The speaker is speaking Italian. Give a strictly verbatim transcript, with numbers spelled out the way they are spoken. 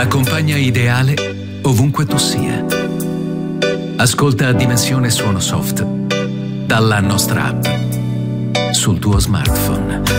compagna ideale ovunque tu sia. Ascolta Dimensione Suono Soft dalla nostra app sul tuo smartphone.